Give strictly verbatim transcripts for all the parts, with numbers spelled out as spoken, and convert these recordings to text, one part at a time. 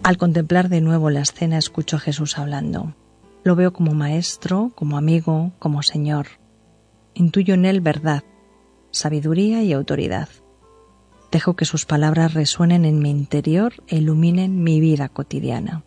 Al contemplar de nuevo la escena escucho a Jesús hablando. Lo veo como maestro, como amigo, como Señor. Intuyo en él verdad, sabiduría y autoridad. Dejo que sus palabras resuenen en mi interior e iluminen mi vida cotidiana.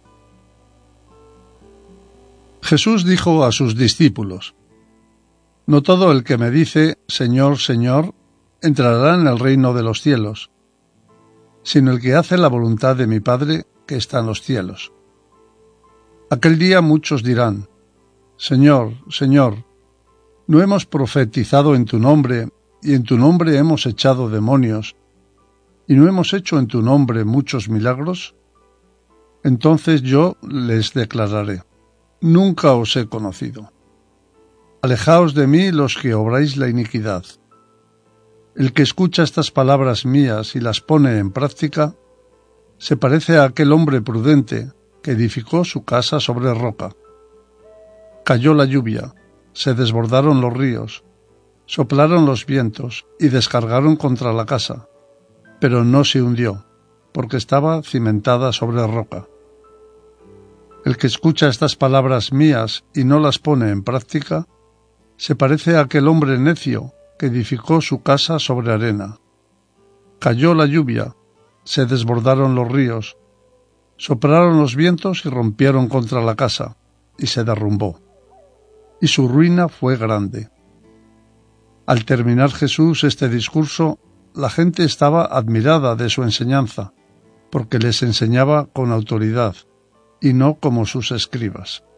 Jesús dijo a sus discípulos: No todo el que me dice Señor, Señor, entrará en el reino de los cielos, sino el que hace la voluntad de mi Padre que está en los cielos. Aquel día muchos dirán: Señor, Señor, ¿no hemos profetizado en tu nombre, y en tu nombre hemos echado demonios, y no hemos hecho en tu nombre muchos milagros? Entonces yo les declararé: Nunca os he conocido. Alejaos de mí los que obráis la iniquidad. El que escucha estas palabras mías y las pone en práctica, se parece a aquel hombre prudente que edificó su casa sobre roca. Cayó la lluvia, se desbordaron los ríos, soplaron los vientos y descargaron contra la casa, pero no se hundió, porque estaba cimentada sobre roca. El que escucha estas palabras mías y no las pone en práctica, se parece a aquel hombre necio que edificó su casa sobre arena. Cayó la lluvia, se desbordaron los ríos, soplaron los vientos y rompieron contra la casa, y se derrumbó. Y su ruina fue grande. Al terminar Jesús este discurso, la gente estaba admirada de su enseñanza, porque les enseñaba con autoridad, y no como sus escribas.